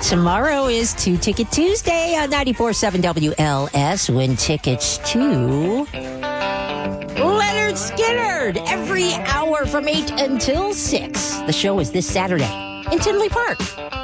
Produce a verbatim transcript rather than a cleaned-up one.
Tomorrow is Two Ticket Tuesday on ninety-four point seven W L S. Win tickets to Leonard Skinner every hour from eight until six. The show is this Saturday in Tinley Park.